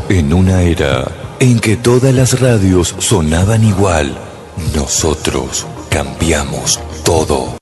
En una era en que todas las radios sonaban igual, nosotros cambiamos todo.